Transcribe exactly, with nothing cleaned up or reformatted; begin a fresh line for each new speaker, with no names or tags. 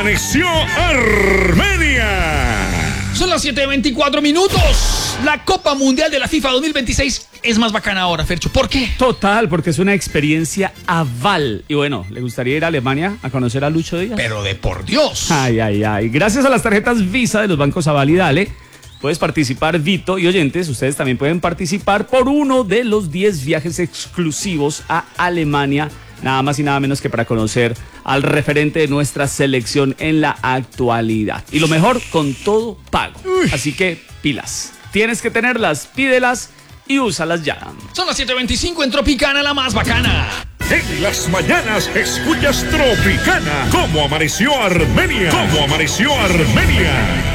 amaneció Armenia.
Son las siete veinticuatro minutos. La Copa Mundial de la FIFA dos mil veintiséis es más bacana ahora, Fercho. ¿Por qué?
Total, porque es una experiencia aval. Y bueno, ¿le gustaría ir a Alemania a conocer a Lucho Díaz?
Pero de por Dios.
Ay, ay, ay. Gracias a las tarjetas Visa de los bancos Aval y Dale, puedes participar, Vito y oyentes. Ustedes también pueden participar por uno de los diez viajes exclusivos a Alemania. Nada más y nada menos que para conocer al referente de nuestra selección en la actualidad. Y lo mejor, con todo pago. Uy. Así que, pilas. Tienes que tenerlas, pídelas y úsalas ya.
Son las siete veinticinco en Tropicana, la más bacana.
En las mañanas escuchas Tropicana. ¿Cómo amaneció Armenia? ¿Cómo amaneció Armenia?